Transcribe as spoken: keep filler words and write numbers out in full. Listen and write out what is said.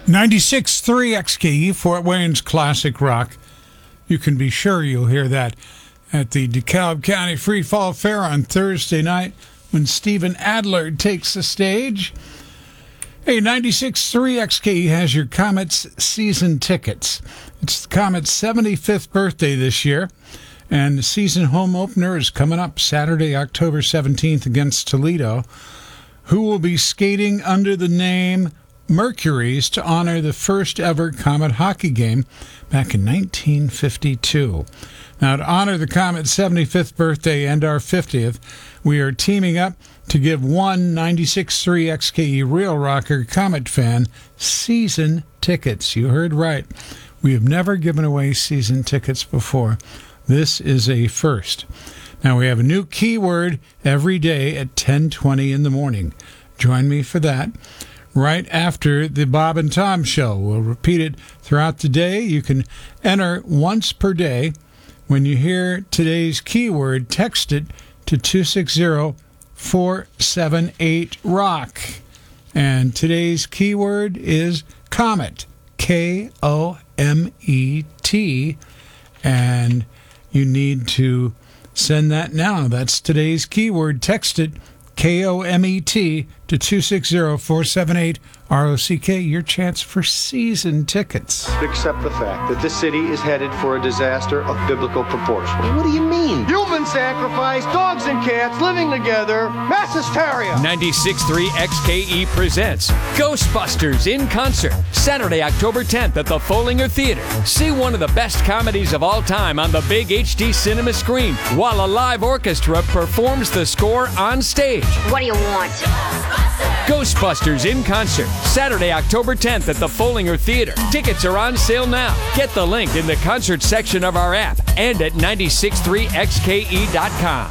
ninety-six point three X K E, Fort Wayne's classic rock. You can be sure you'll hear that at the DeKalb County Free Fall Fair on Thursday night when Stephen Adler takes the stage. Hey, ninety-six point three X K E has your Comets season tickets. It's the Comets' seventy-fifth birthday this year, and the season home opener is coming up Saturday, October seventeenth against Toledo, who will be skating under the name Mercuries to honor the first ever Comet hockey game back in nineteen fifty-two. Now, to honor the Comet's seventy-fifth birthday and our fiftieth, we are teaming up to give one ninety-six point three X K E Real Rocker Comet fan season tickets. You heard right. We have never given away season tickets before. This is a first. Now, we have a new keyword every day at ten twenty in the morning. Join me for that right after the Bob and Tom Show. We'll repeat it throughout the day. You can enter once per day. When you hear today's keyword, text it to two six zero, four seven eight, rock. And today's keyword is Comet, K O M E T. And you need to send that now. That's today's keyword. Text it, K O M E T, to two six zero, four seven eight, R O C K. Your chance for season tickets. Accept the fact that this city is headed for a disaster of biblical proportion. What do you mean? Human sacrifice, dogs and cats living together, mass hysteria. ninety-six point three X K E presents Ghostbusters in concert, Saturday, October tenth at the Follinger Theater. See one of the best comedies of all time on the big H D cinema screen while a live orchestra performs the score on stage. What do you want? Ghostbusters in concert, Saturday, October tenth at the Follinger Theater. Tickets are on sale now. Get the link in the concert section of our app and at ninety-six point three X K E dot com.